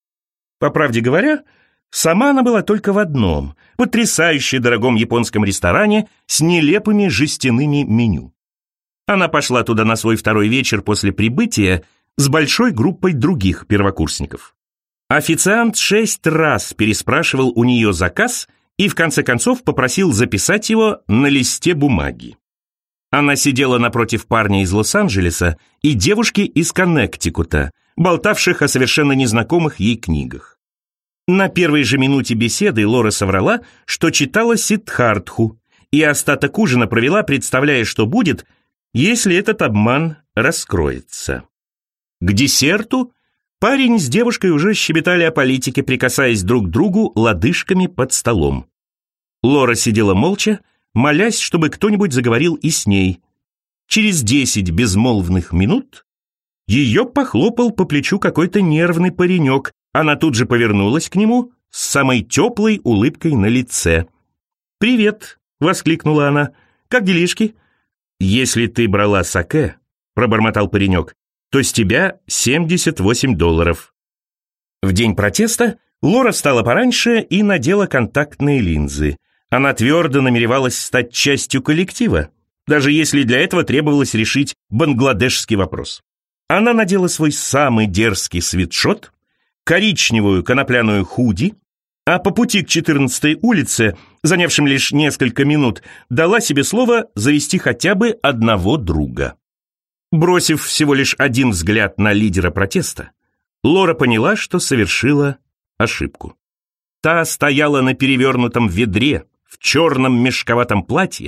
По правде говоря, сама она была только в одном — потрясающе дорогом японском ресторане с нелепыми жестяными меню. Она пошла туда на свой второй вечер после прибытия с большой группой других первокурсников. Официант шесть раз переспрашивал у нее заказ и в конце концов попросил записать его на листе бумаги. Она сидела напротив парня из Лос-Анджелеса и девушки из Коннектикута, болтавших о совершенно незнакомых ей книгах. На первой же минуте беседы Лора соврала, что читала Сиддхартху, и остаток ужина провела, представляя, что будет, если этот обман раскроется. К десерту парень с девушкой уже щебетали о политике, прикасаясь друг к другу лодыжками под столом. Лора сидела молча, молясь, чтобы кто-нибудь заговорил и с ней. Через десять безмолвных минут ее похлопал по плечу какой-то нервный паренек. Она тут же повернулась к нему с самой теплой улыбкой на лице. «Привет!» — воскликнула она. «Как делишки?» «Если ты брала саке», — пробормотал паренек, то с тебя семьдесят восемь долларов. В день протеста Лора встала пораньше и надела контактные линзы. Она твердо намеревалась стать частью коллектива, даже если для этого требовалось решить бангладешский вопрос. Она надела свой самый дерзкий свитшот, коричневую конопляную худи, а по пути к четырнадцатой улице, занявшим лишь несколько минут, дала себе слово завести хотя бы одного друга. Бросив всего лишь один взгляд на лидера протеста, Лора поняла, что совершила ошибку. Та стояла на перевернутом ведре, в черном мешковатом платье,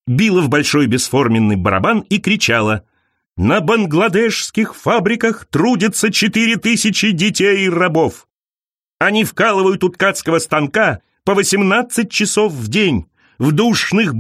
била в большой бесформенный барабан и кричала: «На бангладешских фабриках трудятся четыре тысячи детей и рабов. Они вкалывают у ткацкого станка по восемнадцать часов в день, в душных